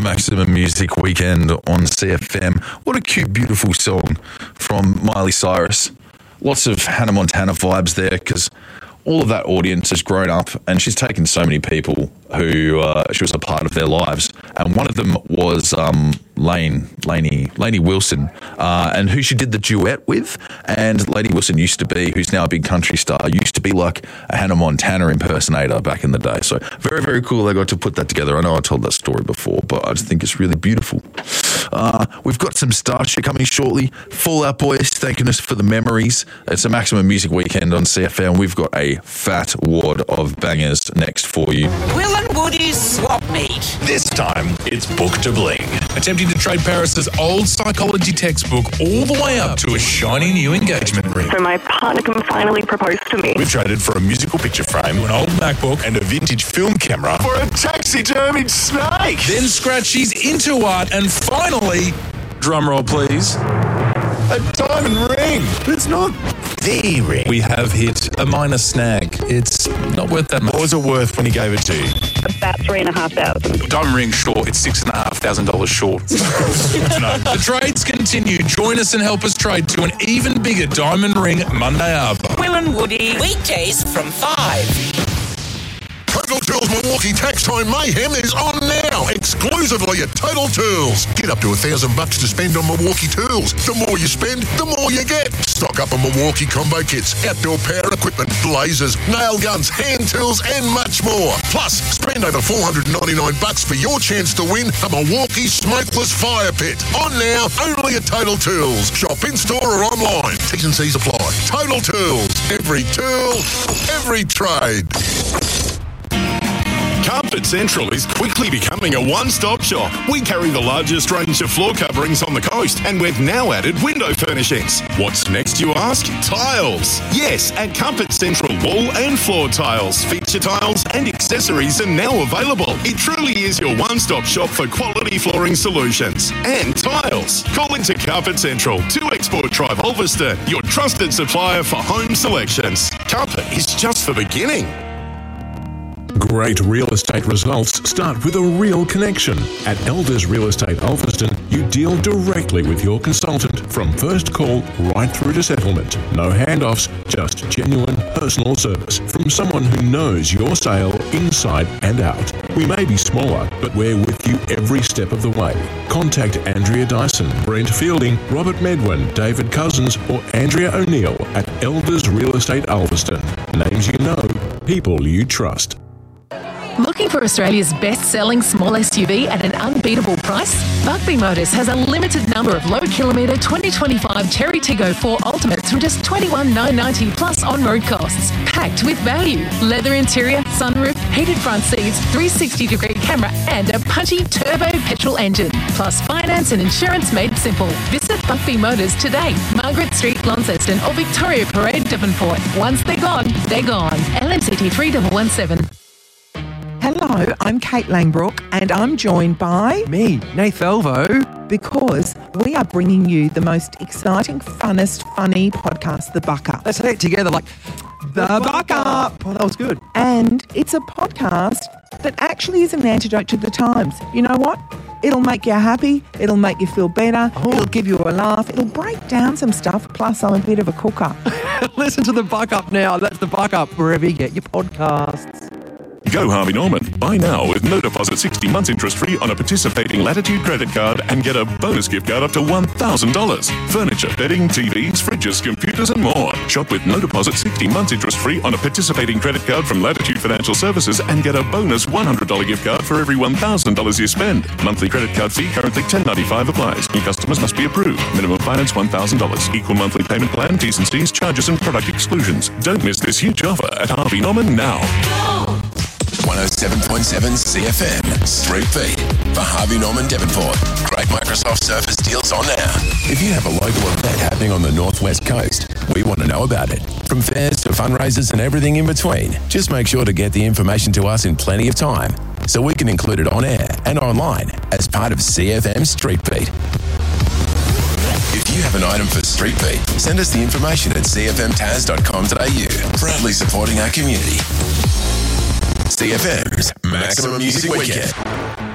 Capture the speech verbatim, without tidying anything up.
Maximum Music Weekend on C F M. What a cute, beautiful song from Miley Cyrus. Lots of Hannah Montana vibes there because all of that audience has grown up and she's taken so many people who uh, she was a part of their lives. And one of them was um, Lane, Lainey, Lainey Wilson, uh, and who she did the duet with. And Lainey Wilson used to be, who's now a big country star, used to be like a Hannah Montana impersonator back in the day. So very, very cool they got to put that together. I know I told that story before, but I just think it's really beautiful. Uh, we've got some Starship coming shortly. Fall Out Boys thanking us for the memories. It's a Maximum Music Weekend on C F M. We've got a fat wad of bangers next for you. Will and Woody's swap meet. This time, it's Book to Bling. Attempting to trade Paris's old psychology textbook all the way up to a shiny new engagement ring. So my partner can finally propose to me. We've traded for a musical picture frame, an old MacBook, and a vintage film camera for a taxidermied snake. Then Scratchy's into art, and finally, drumroll please, a diamond ring. But it's not the ring. We have hit a minor snag. It's not worth that much. What was it worth when he gave it to you? About three and a half thousand. Diamond ring short. It's six and a half thousand dollars short. No. The trades continue. Join us and help us trade to an even bigger diamond ring Monday Arbor. Will and Woody, weekdays from five. Total Tools Milwaukee Tax Time Mayhem is on now, exclusively at Total Tools. Get up to a thousand bucks to spend on Milwaukee tools. The more you spend, the more you get. Stock up on Milwaukee combo kits, outdoor power equipment, lasers, nail guns, hand tools, and much more. Plus, spend over four hundred ninety-nine bucks for your chance to win a Milwaukee smokeless fire pit. On now, only at Total Tools. Shop in store or online. T's and C's apply. Total Tools. Every tool, every trade. Carpet Central is quickly becoming a one-stop shop. We carry the largest range of floor coverings on the coast, and we've now added window furnishings. What's next, you ask? Tiles. Yes, at Carpet Central, wall and floor tiles, feature tiles and accessories are now available. It truly is your one-stop shop for quality flooring solutions. And tiles. Call into Carpet Central, two Export Drive, Ulverston, your trusted supplier for home selections. Carpet is just the beginning. Great real estate results start with a real connection. At Elders Real Estate Ulverston, you deal directly with your consultant from first call right through to settlement. No handoffs, just genuine personal service from someone who knows your sale inside and out. We may be smaller, but we're with you every step of the way. Contact Andrea Dyson, Brent Fielding, Robert Medwin, David Cousins, or Andrea O'Neill at Elders Real Estate Ulverston. Names you know, people you trust. Looking for Australia's best-selling small S U V at an unbeatable price? Buckby Motors has a limited number of low-kilometre twenty twenty-five Cherry Tiggo four Ultimates from just twenty-one thousand nine hundred ninety plus on-road costs. Packed with value. Leather interior, sunroof, heated front seats, three sixty degree camera and a punchy turbo petrol engine. Plus finance and insurance made simple. Visit Buckby Motors today. Margaret Street, Launceston or Victoria Parade, Devonport. Once they're gone, they're gone. L M C T three one one seven. Hello, I'm Kate Langbrook and I'm joined by... me, Nath Elvo. Because we are bringing you the most exciting, funnest, funny podcast, The Buck Up. Let's say it together like... The, the Buck Up. Oh, that was good. And it's a podcast that actually is an antidote to the times. You know what? It'll make you happy. It'll make you feel better. Oh. It'll give you a laugh. It'll break down some stuff. Plus, I'm a bit of a cooker. Listen to The Buck Up now. That's The Buck Up wherever you get your podcasts. Go Harvey Norman. Buy now with no deposit, sixty months interest free on a participating Latitude credit card and get a bonus gift card up to one thousand dollars. Furniture, bedding, T Vs, fridges, computers and more. Shop with no deposit, sixty months interest free on a participating credit card from Latitude Financial Services and get a bonus one hundred dollars gift card for every one thousand dollars you spend. Monthly credit card fee currently ten ninety-five applies. New customers must be approved. Minimum finance one thousand dollars. Equal monthly payment plan, T's and C's, charges and product exclusions. Don't miss this huge offer at Harvey Norman now. one oh seven point seven C F M, Street Beat for Harvey Norman Devonport. Great Microsoft Surface deals on now. If you have a local event happening on the Northwest Coast, we want to know about it. From fairs to fundraisers and everything in between, just make sure to get the information to us in plenty of time so we can include it on air and online as part of C F M Street Beat. If you have an item for Street Beat, send us the information at c f m taz dot com dot a u. Proudly supporting our community. C F M's Maximum Music Weekend.